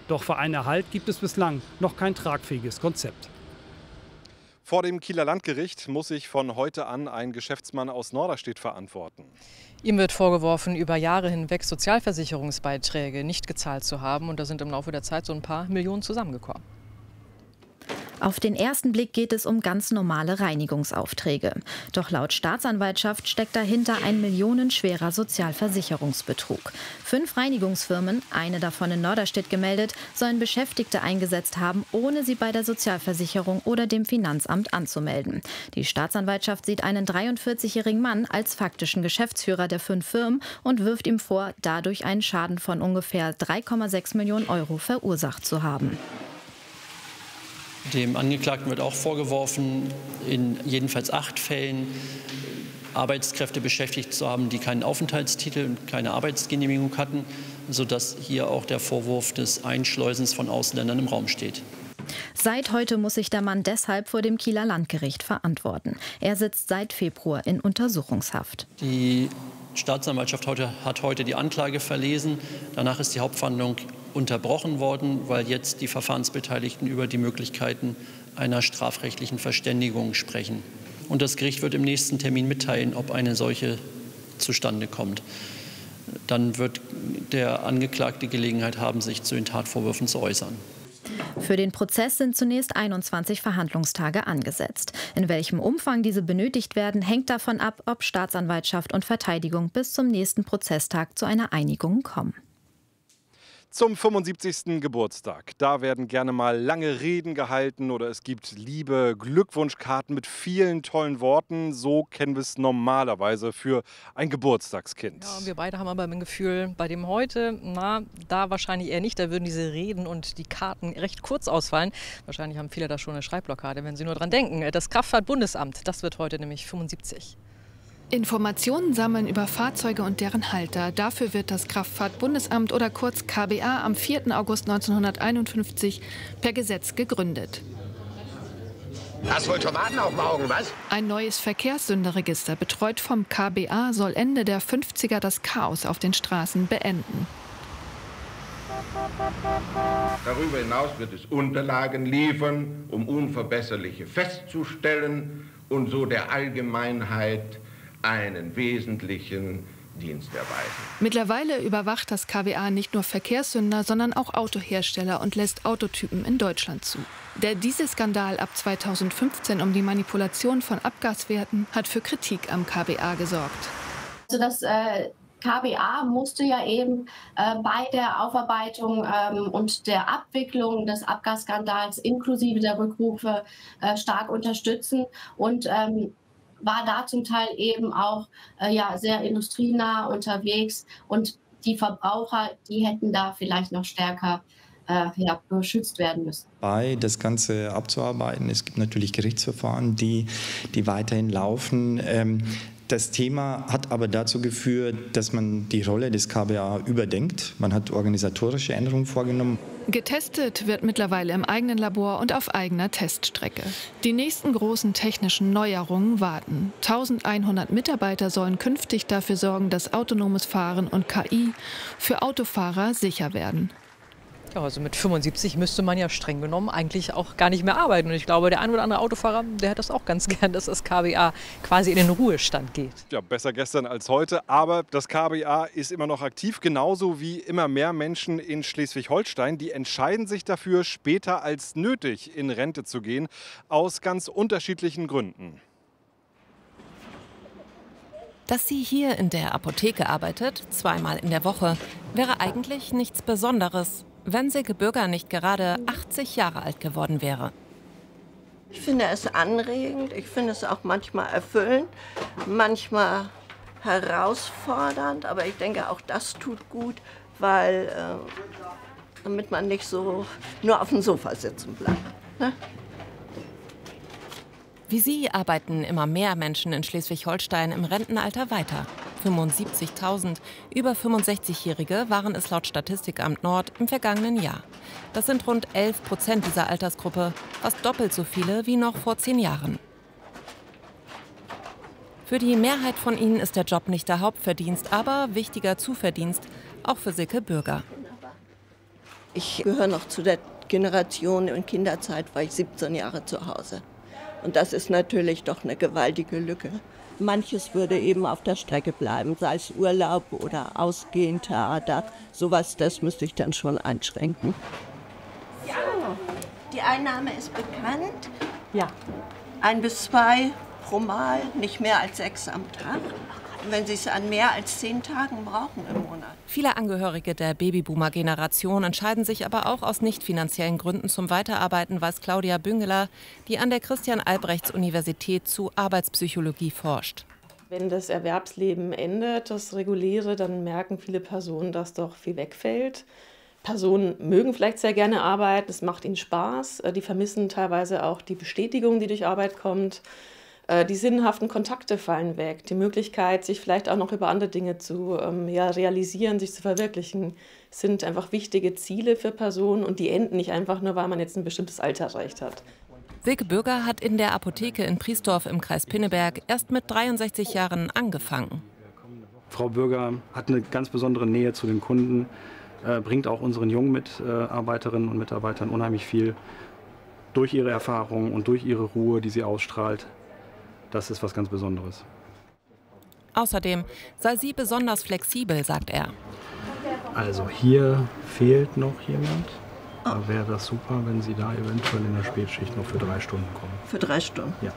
Doch für einen Erhalt gibt es bislang noch kein tragfähiges Konzept. Vor dem Kieler Landgericht muss sich von heute an ein Geschäftsmann aus Norderstedt verantworten. Ihm wird vorgeworfen, über Jahre hinweg Sozialversicherungsbeiträge nicht gezahlt zu haben. Und da sind im Laufe der Zeit so ein paar Millionen zusammengekommen. Auf den ersten Blick geht es um ganz normale Reinigungsaufträge. Doch laut Staatsanwaltschaft steckt dahinter ein millionenschwerer Sozialversicherungsbetrug. 5 Reinigungsfirmen, eine davon in Norderstedt gemeldet, sollen Beschäftigte eingesetzt haben, ohne sie bei der Sozialversicherung oder dem Finanzamt anzumelden. Die Staatsanwaltschaft sieht einen 43-jährigen Mann als faktischen Geschäftsführer der 5 Firmen und wirft ihm vor, dadurch einen Schaden von ungefähr 3,6 Millionen Euro verursacht zu haben. Dem Angeklagten wird auch vorgeworfen, in jedenfalls 8 Fällen Arbeitskräfte beschäftigt zu haben, die keinen Aufenthaltstitel und keine Arbeitsgenehmigung hatten, sodass hier auch der Vorwurf des Einschleusens von Ausländern im Raum steht. Seit heute muss sich der Mann deshalb vor dem Kieler Landgericht verantworten. Er sitzt seit Februar in Untersuchungshaft. Die Staatsanwaltschaft hat heute die Anklage verlesen. Danach ist die Hauptverhandlung unterbrochen worden, weil jetzt die Verfahrensbeteiligten über die Möglichkeiten einer strafrechtlichen Verständigung sprechen. Und das Gericht wird im nächsten Termin mitteilen, ob eine solche zustande kommt. Dann wird der Angeklagte Gelegenheit haben, sich zu den Tatvorwürfen zu äußern. Für den Prozess sind zunächst 21 Verhandlungstage angesetzt. In welchem Umfang diese benötigt werden, hängt davon ab, ob Staatsanwaltschaft und Verteidigung bis zum nächsten Prozesstag zu einer Einigung kommen. Zum 75. Geburtstag. Da werden gerne mal lange Reden gehalten oder es gibt liebe Glückwunschkarten mit vielen tollen Worten. So kennen wir es normalerweise für ein Geburtstagskind. Ja, wir beide haben aber ein Gefühl, bei dem heute, da wahrscheinlich eher nicht. Da würden diese Reden und die Karten recht kurz ausfallen. Wahrscheinlich haben viele da schon eine Schreibblockade, wenn sie nur dran denken. Das Kraftfahrtbundesamt, das wird heute nämlich 75. Informationen sammeln über Fahrzeuge und deren Halter. Dafür wird das Kraftfahrtbundesamt oder kurz KBA am 4. August 1951 per Gesetz gegründet. Hast wohl Tomaten auf dem Augen, was? Ein neues Verkehrssünderregister, betreut vom KBA, soll Ende der 50er das Chaos auf den Straßen beenden. Darüber hinaus wird es Unterlagen liefern, um Unverbesserliche festzustellen und so der Allgemeinheit einen wesentlichen Dienst erweisen. Mittlerweile überwacht das KBA nicht nur Verkehrssünder, sondern auch Autohersteller und lässt Autotypen in Deutschland zu. Der Dieselskandal ab 2015 um die Manipulation von Abgaswerten hat für Kritik am KBA gesorgt. Also das KBA musste ja eben bei der Aufarbeitung und der Abwicklung des Abgasskandals inklusive der Rückrufe stark unterstützen und war da zum Teil eben auch sehr industrienah unterwegs und die Verbraucher, die hätten da vielleicht noch stärker geschützt werden müssen. Das Ganze abzuarbeiten. Es gibt natürlich Gerichtsverfahren, die weiterhin laufen. Das Thema hat aber dazu geführt, dass man die Rolle des KBA überdenkt. Man hat organisatorische Änderungen vorgenommen. Getestet wird mittlerweile im eigenen Labor und auf eigener Teststrecke. Die nächsten großen technischen Neuerungen warten. 1100 Mitarbeiter sollen künftig dafür sorgen, dass autonomes Fahren und KI für Autofahrer sicher werden. Ja, also mit 75 müsste man ja streng genommen eigentlich auch gar nicht mehr arbeiten. Und ich glaube, der ein oder andere Autofahrer, der hat das auch ganz gern, dass das KBA quasi in den Ruhestand geht. Ja, besser gestern als heute. Aber das KBA ist immer noch aktiv, genauso wie immer mehr Menschen in Schleswig-Holstein. Die entscheiden sich dafür, später als nötig in Rente zu gehen, aus ganz unterschiedlichen Gründen. Dass sie hier in der Apotheke arbeitet, 2-mal in der Woche, wäre eigentlich nichts Besonderes, wenn Silke Bürger nicht gerade 80 Jahre alt geworden wäre. Ich finde es anregend, ich finde es auch manchmal erfüllend, manchmal herausfordernd, aber ich denke, auch das tut gut, weil damit man nicht so nur auf dem Sofa sitzen bleibt. Ne? Wie sie arbeiten immer mehr Menschen in Schleswig-Holstein im Rentenalter weiter. 75.000. Über 65-Jährige waren es laut Statistikamt Nord im vergangenen Jahr. Das sind rund 11% dieser Altersgruppe, fast doppelt so viele wie noch vor 10 Jahren. Für die Mehrheit von ihnen ist der Job nicht der Hauptverdienst, aber wichtiger Zuverdienst, auch für Silke Bürger. Ich gehöre noch zu der Generation, in Kinderzeit war ich 17 Jahre zu Hause. Und das ist natürlich doch eine gewaltige Lücke. Manches würde eben auf der Strecke bleiben, sei es Urlaub oder Ausgehen, Theater. Sowas, das müsste ich dann schon einschränken. So, die Einnahme ist bekannt. Ja. 1 bis 2 pro Mal, nicht mehr als 6 am Tag. Wenn Sie es an mehr als 10 Tagen brauchen im Monat. Viele Angehörige der Babyboomer-Generation entscheiden sich aber auch aus nicht finanziellen Gründen zum Weiterarbeiten, weiß Claudia Büngeler, die an der Christian-Albrechts-Universität zu Arbeitspsychologie forscht. Wenn das Erwerbsleben endet, das Reguläre, dann merken viele Personen, dass doch viel wegfällt. Personen mögen vielleicht sehr gerne arbeiten, es macht ihnen Spaß. Die vermissen teilweise auch die Bestätigung, die durch Arbeit kommt. Die sinnhaften Kontakte fallen weg. Die Möglichkeit, sich vielleicht auch noch über andere Dinge zu realisieren, sich zu verwirklichen, sind einfach wichtige Ziele für Personen und die enden nicht einfach nur, weil man jetzt ein bestimmtes Alter erreicht hat. Silke Bürger hat in der Apotheke in Priesdorf im Kreis Pinneberg erst mit 63 Jahren angefangen. Frau Bürger hat eine ganz besondere Nähe zu den Kunden, bringt auch unseren jungen Mitarbeiterinnen und Mitarbeitern unheimlich viel durch ihre Erfahrung und durch ihre Ruhe, die sie ausstrahlt. Das ist was ganz Besonderes. Außerdem sei sie besonders flexibel, sagt er. Also hier fehlt noch jemand. Da wäre das super, wenn Sie da eventuell in der Spätschicht noch für 3 Stunden kommen. Für 3 Stunden? Ja.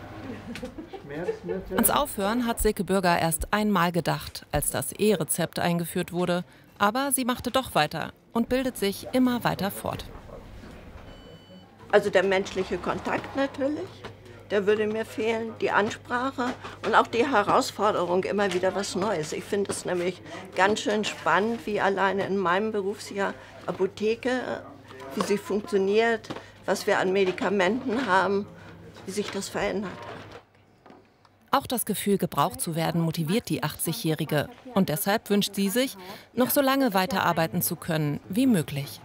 Ans Aufhören hat Silke Bürger erst einmal gedacht, als das E-Rezept eingeführt wurde. Aber sie machte doch weiter und bildet sich immer weiter fort. Also der menschliche Kontakt natürlich. Der würde mir fehlen, die Ansprache und auch die Herausforderung, immer wieder was Neues. Ich finde es nämlich ganz schön spannend, wie alleine in meinem Berufsjahr Apotheke, wie sie funktioniert, was wir an Medikamenten haben, wie sich das verändert hat. Auch das Gefühl, gebraucht zu werden, motiviert die 80-Jährige. Und deshalb wünscht sie sich, noch so lange weiterarbeiten zu können wie möglich.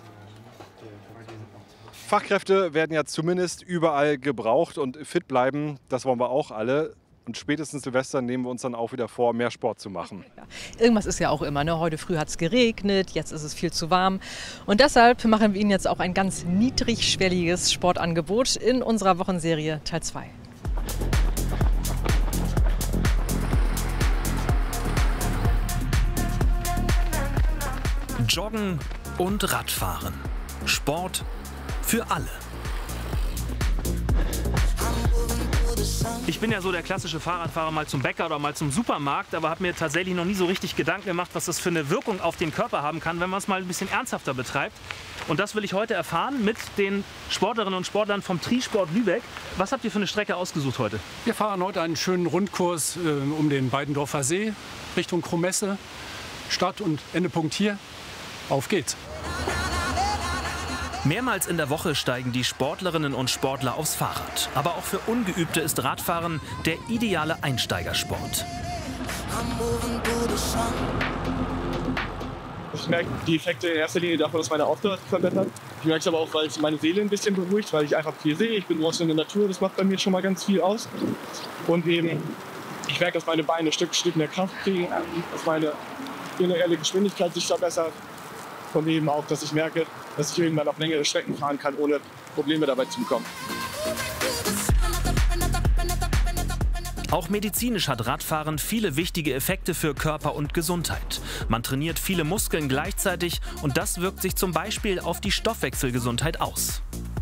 Fachkräfte werden ja zumindest überall gebraucht und fit bleiben, das wollen wir auch alle. Und spätestens Silvester nehmen wir uns dann auch wieder vor, mehr Sport zu machen. Ja, irgendwas ist ja auch immer, ne? Heute früh hat es geregnet, jetzt ist es viel zu warm. Und deshalb machen wir Ihnen jetzt auch ein ganz niedrigschwelliges Sportangebot in unserer Wochenserie Teil 2. Joggen und Radfahren. Sport für alle. Ich bin ja so der klassische Fahrradfahrer, mal zum Bäcker oder mal zum Supermarkt, aber habe mir tatsächlich noch nie so richtig Gedanken gemacht, was das für eine Wirkung auf den Körper haben kann, wenn man es mal ein bisschen ernsthafter betreibt. Und das will ich heute erfahren mit den Sportlerinnen und Sportlern vom Trisport Lübeck. Was habt ihr für eine Strecke ausgesucht heute? Wir fahren heute einen schönen Rundkurs um den Beidendorfer See Richtung Kromesse. Start und Endepunkt hier. Auf geht's! Mehrmals in der Woche steigen die Sportlerinnen und Sportler aufs Fahrrad. Aber auch für Ungeübte ist Radfahren der ideale Einsteigersport. Ich merke die Effekte in erster Linie davon, dass meine Ausdauer sich verbessert. Ich merke es aber auch, weil es meine Seele ein bisschen beruhigt, weil ich einfach viel sehe. Ich bin draußen in der Natur, das macht bei mir schon mal ganz viel aus. Und eben, ich merke, dass meine Beine Stück für Stück mehr Kraft kriegen, dass meine generelle Geschwindigkeit sich verbessert. Und eben auch, dass ich merke, dass ich irgendwann auf längere Strecken fahren kann, ohne Probleme dabei zu bekommen. Auch medizinisch hat Radfahren viele wichtige Effekte für Körper und Gesundheit. Man trainiert viele Muskeln gleichzeitig und das wirkt sich zum Beispiel auf die Stoffwechselgesundheit aus.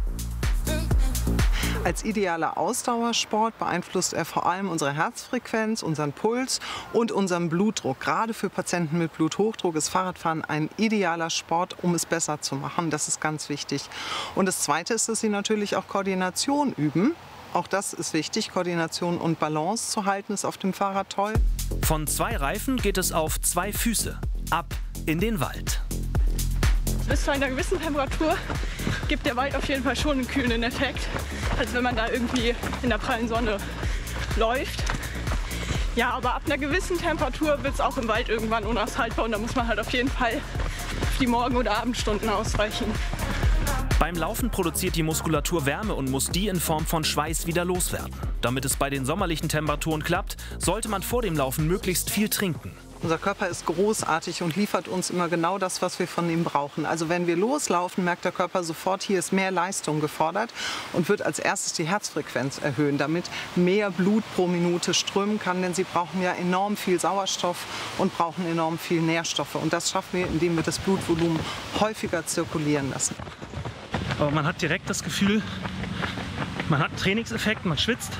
Als idealer Ausdauersport beeinflusst er vor allem unsere Herzfrequenz, unseren Puls und unseren Blutdruck. Gerade für Patienten mit Bluthochdruck ist Fahrradfahren ein idealer Sport, um es besser zu machen. Das ist ganz wichtig. Und das Zweite ist, dass Sie natürlich auch Koordination üben. Auch das ist wichtig, Koordination und Balance zu halten, ist auf dem Fahrrad toll. Von 2 Reifen geht es auf 2 Füße. Ab in den Wald. Bis zu einer gewissen Temperatur gibt der Wald auf jeden Fall schon einen kühlenden Effekt, als wenn man da irgendwie in der prallen Sonne läuft. Ja, aber ab einer gewissen Temperatur wird es auch im Wald irgendwann unaushaltbar und da muss man halt auf jeden Fall auf die Morgen- oder Abendstunden ausweichen. Beim Laufen produziert die Muskulatur Wärme und muss die in Form von Schweiß wieder loswerden. Damit es bei den sommerlichen Temperaturen klappt, sollte man vor dem Laufen möglichst viel trinken. Unser Körper ist großartig und liefert uns immer genau das, was wir von ihm brauchen. Also wenn wir loslaufen, merkt der Körper sofort, hier ist mehr Leistung gefordert und wird als erstes die Herzfrequenz erhöhen, damit mehr Blut pro Minute strömen kann. Denn sie brauchen ja enorm viel Sauerstoff und brauchen enorm viel Nährstoffe. Und das schaffen wir, indem wir das Blutvolumen häufiger zirkulieren lassen. Aber man hat direkt das Gefühl, man hat einen Trainingseffekt, man schwitzt.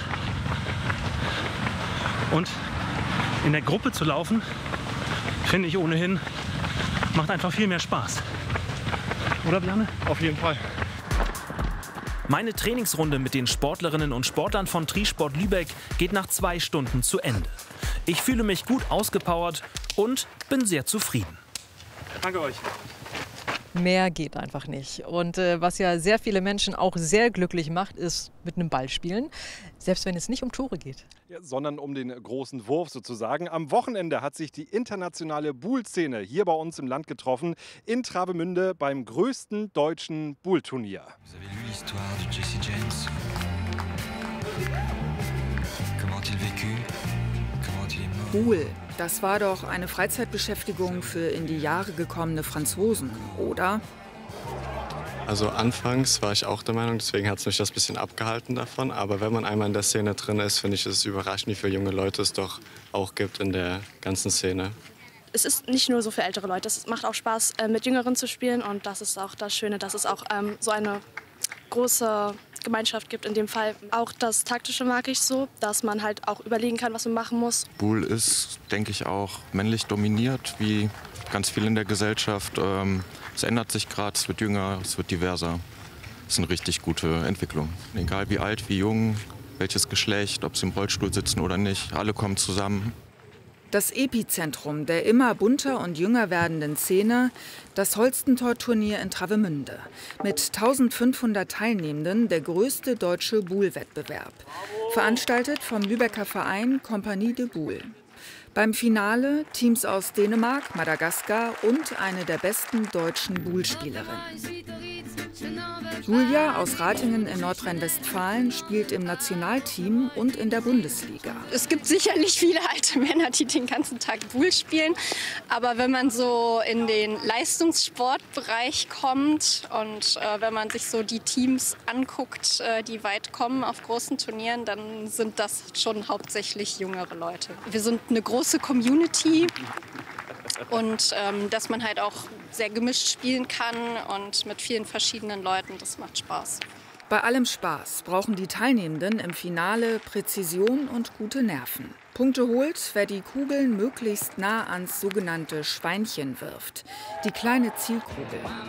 Und in der Gruppe zu laufen, finde ich ohnehin, macht einfach viel mehr Spaß. Oder, Bjarne? Auf jeden Fall. Meine Trainingsrunde mit den Sportlerinnen und Sportlern von Trisport Lübeck geht nach 2 Stunden zu Ende. Ich fühle mich gut ausgepowert und bin sehr zufrieden. Danke euch. Mehr geht einfach nicht. Und was ja sehr viele Menschen auch sehr glücklich macht, ist mit einem Ball spielen. Selbst wenn es nicht um Tore geht. Ja, sondern um den großen Wurf sozusagen. Am Wochenende hat sich die internationale Buhl-Szene hier bei uns im Land getroffen. In Travemünde beim größten deutschen Buhl-Turnier. Buhl, das war doch eine Freizeitbeschäftigung für in die Jahre gekommene Franzosen, oder? Also anfangs war ich auch der Meinung, deswegen hat es mich das ein bisschen abgehalten davon. Aber wenn man einmal in der Szene drin ist, finde ich es überraschend, wie viele junge Leute es doch auch gibt in der ganzen Szene. Es ist nicht nur so für ältere Leute, es macht auch Spaß, mit Jüngeren zu spielen. Und das ist auch das Schöne, dass es auch so eine große Gemeinschaft gibt. In dem Fall auch das Taktische mag ich so, dass man halt auch überlegen kann, was man machen muss. Buhl ist, denke ich, auch männlich dominiert, wie ganz viel in der Gesellschaft. Es ändert sich gerade, es wird jünger, es wird diverser. Es ist eine richtig gute Entwicklung. Egal wie alt, wie jung, welches Geschlecht, ob sie im Rollstuhl sitzen oder nicht, alle kommen zusammen. Das Epizentrum der immer bunter und jünger werdenden Szene, das Holstentor-Turnier in Travemünde. Mit 1500 Teilnehmenden der größte deutsche Buhl-Wettbewerb. Veranstaltet vom Lübecker Verein Compagnie de Buhl. Beim Finale Teams aus Dänemark, Madagaskar und eine der besten deutschen Buhl-Spielerinnen. Julia aus Ratingen in Nordrhein-Westfalen spielt im Nationalteam und in der Bundesliga. Es gibt sicherlich viele alte Männer, die den ganzen Tag Buhl spielen. Aber wenn man so in den Leistungssportbereich kommt und wenn man sich so die Teams anguckt, die weit kommen auf großen Turnieren, dann sind das schon hauptsächlich jüngere Leute. Wir sind eine große Community. Und dass man halt auch sehr gemischt spielen kann und mit vielen verschiedenen Leuten, das macht Spaß. Bei allem Spaß brauchen die Teilnehmenden im Finale Präzision und gute Nerven. Punkte holt, wer die Kugeln möglichst nah ans sogenannte Schweinchen wirft. Die kleine Zielkugel.